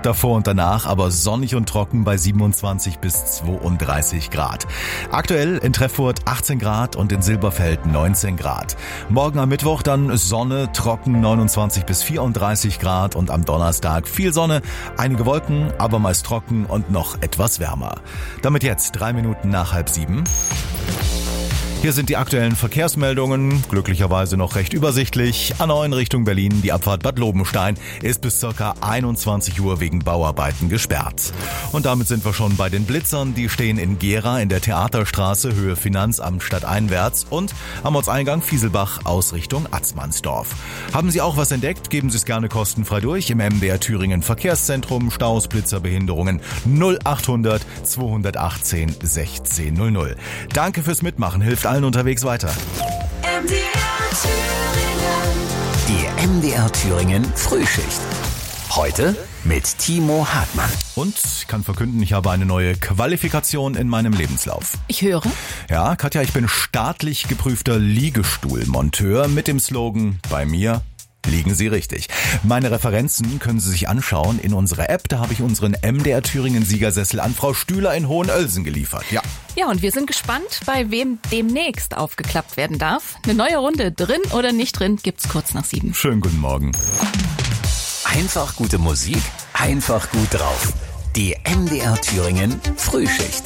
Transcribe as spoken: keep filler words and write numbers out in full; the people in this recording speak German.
davor und danach, aber sonnig und trocken bei siebenundzwanzig bis zweiunddreißig Grad. Aktuell in Treffurt achtzehn Grad und in Silberfeld neunzehn Grad. Morgen am Mittwoch dann Sonne, trocken neunundzwanzig bis vierunddreißig Grad und am Donnerstag viel Sonne, einige Wolken, aber meist trocken und noch etwas wärmer. Damit jetzt drei Minuten nach halb sieben. Hier sind die aktuellen Verkehrsmeldungen, glücklicherweise noch recht übersichtlich. A neun Richtung Berlin, die Abfahrt Bad Lobenstein ist bis ca. einundzwanzig Uhr wegen Bauarbeiten gesperrt. Und damit sind wir schon bei den Blitzern, die stehen in Gera in der Theaterstraße, Höhe Finanzamt stadteinwärts und am Ortseingang Fieselbach aus Richtung Atzmannsdorf. Haben Sie auch was entdeckt? Geben Sie es gerne kostenfrei durch im M D R Thüringen Verkehrszentrum, Staus, Blitzer, Behinderungen null achthundert zweihundertachtzehn sechzehn null null. Danke fürs Mitmachen, hilft allen unterwegs weiter. M D R Thüringen. Die M D R Thüringen Frühschicht. Heute mit Timo Hartmann. Und ich kann verkünden, ich habe eine neue Qualifikation in meinem Lebenslauf. Ich höre. Ja, Katja, ich bin staatlich geprüfter Liegestuhlmonteur mit dem Slogan „Bei mir liegen Sie richtig“. Meine Referenzen können Sie sich anschauen in unserer App. Da habe ich unseren M D R Thüringen Siegersessel an Frau Stühler in Hohenölsen geliefert. Ja. Ja, und wir sind gespannt, bei wem demnächst aufgeklappt werden darf. Eine neue Runde, drin oder nicht drin, gibt's kurz nach sieben. Schönen guten Morgen. Einfach gute Musik, einfach gut drauf. Die M D R Thüringen Frühschicht.